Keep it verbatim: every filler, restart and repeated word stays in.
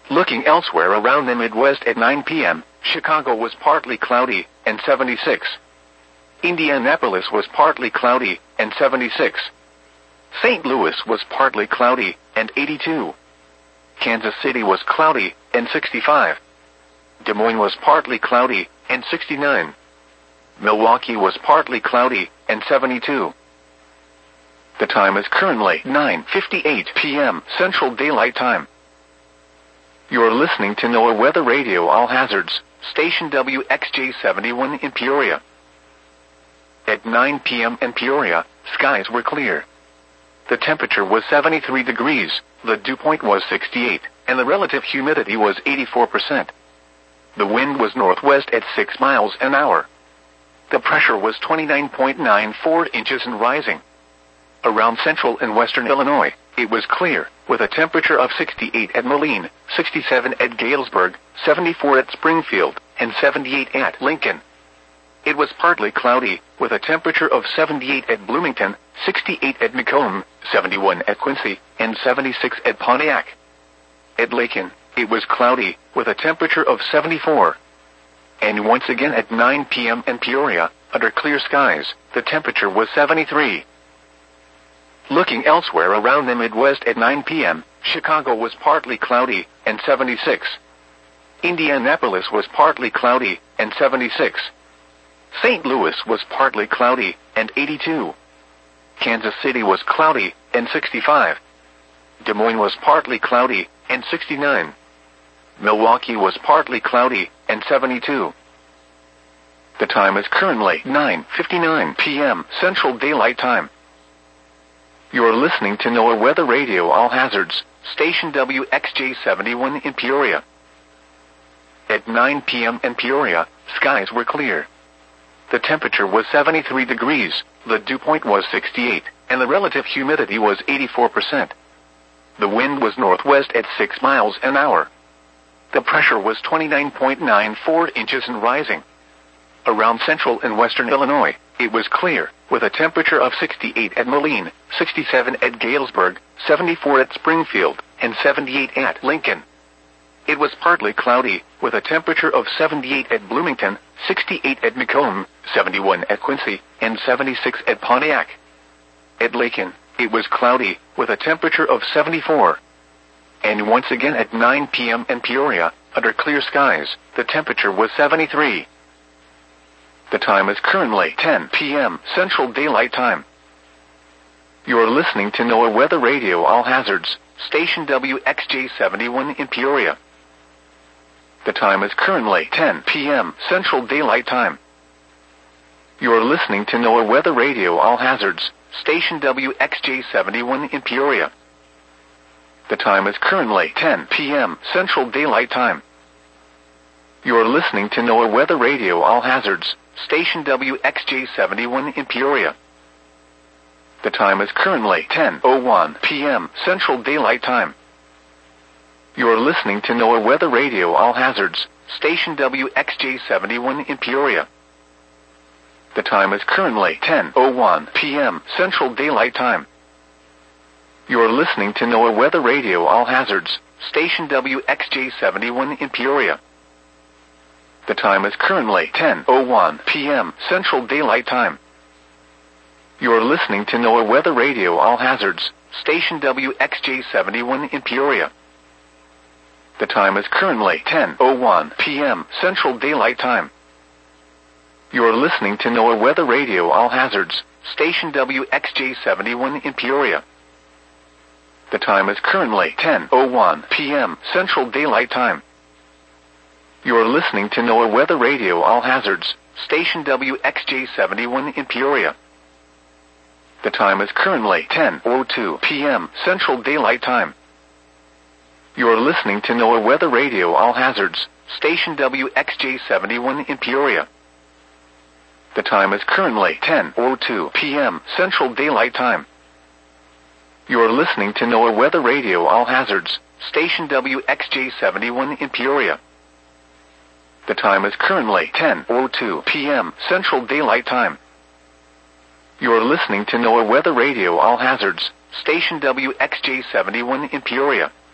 Looking elsewhere around the Midwest at nine p.m., Chicago was partly cloudy, and seventy-six. Indianapolis was partly cloudy, and seventy-six. Saint Louis was partly cloudy, and eighty-two. Kansas City was cloudy, and sixty-five. Des Moines was partly cloudy, and sixty-nine. Milwaukee was partly cloudy, and seventy-two. The time is currently nine fifty-eight p.m. Central Daylight Time. You are listening to NOAA Weather Radio All Hazards, station W X J seventy-one in Peoria. At nine p.m. in Peoria, skies were clear. The temperature was seventy-three degrees, the dew point was sixty-eight, and the relative humidity was eighty-four percent. The wind was northwest at six miles an hour. The pressure was twenty-nine point nine four inches and rising. Around central and western Illinois, it was clear, with a temperature of sixty-eight at Moline, sixty-seven at Galesburg, seventy-four at Springfield, and seventy-eight at Lincoln. It was partly cloudy, with a temperature of seventy-eight at Bloomington, sixty-eight at Macomb, seventy-one at Quincy, and seventy-six at Pontiac. At Lincoln, it was cloudy, with a temperature of seventy-four. And once again at nine p.m. in Peoria, under clear skies, the temperature was seventy-three. Looking elsewhere around the Midwest at nine p.m., Chicago was partly cloudy, and seventy-six. Indianapolis was partly cloudy, and seventy-six. Saint Louis was partly cloudy, and eighty-two. Kansas City was cloudy, and sixty-five. Des Moines was partly cloudy, and sixty-nine. Milwaukee was partly cloudy, and seventy-two. The time is currently nine fifty-nine p.m. Central Daylight Time. You are listening to NOAA Weather Radio All Hazards, station W X J seventy-one in Peoria. At nine p.m. in Peoria, skies were clear. The temperature was seventy-three degrees, the dew point was sixty-eight, and the relative humidity was eighty-four percent. The wind was northwest at six miles an hour. The pressure was twenty-nine point nine four inches and rising. Around central and western Illinois, it was clear, with a temperature of sixty-eight at Moline, sixty-seven at Galesburg, seventy-four at Springfield, and seventy-eight at Lincoln. It was partly cloudy, with a temperature of seventy-eight at Bloomington, sixty-eight at Macomb, seventy-one at Quincy, and seventy-six at Pontiac. At Lincoln, it was cloudy, with a temperature of seventy-four. And once again at nine p.m. in Peoria, under clear skies, the temperature was seventy-three. The time is currently ten p.m. Central Daylight Time. You are listening to NOAA Weather Radio All Hazards, station W X J seventy-one in Peoria. The time is currently ten p.m. Central Daylight Time. You are listening to NOAA Weather Radio All Hazards, station W X J seventy-one in Peoria. The time is currently ten p.m. Central Daylight Time. You are listening to NOAA Weather Radio All Hazards, station W X J seventy-one in Peoria. The time is currently ten oh one p.m. Central Daylight Time. You are listening to NOAA Weather Radio All Hazards, station W X J seventy-one in Peoria. The time is currently ten oh one p.m. Central Daylight Time. You are listening to NOAA Weather Radio All Hazards, station W X J seventy-one in Peoria. The time is currently ten oh one p.m. Central Daylight Time. You are listening to NOAA Weather Radio All Hazards, station W X J seventy-one in Peoria. The time is currently ten oh one p.m. Central Daylight Time. You are listening to NOAA Weather Radio All Hazards, station W X J seventy-one in Peoria. The time is currently ten oh one p.m. Central Daylight Time. You are listening to NOAA Weather Radio All Hazards, station W X J seventy-one in Peoria. The time is currently ten oh two p.m. Central Daylight Time. You are listening to NOAA Weather Radio All Hazards, station W X J seventy-one in Peoria. The time is currently ten oh two p.m. Central Daylight Time. You are listening to NOAA Weather Radio All Hazards, station W X J seventy-one in Peoria. The time is currently ten oh two p.m. Central Daylight Time. You are listening to NOAA Weather Radio All Hazards, station W X J seventy-one in Peoria.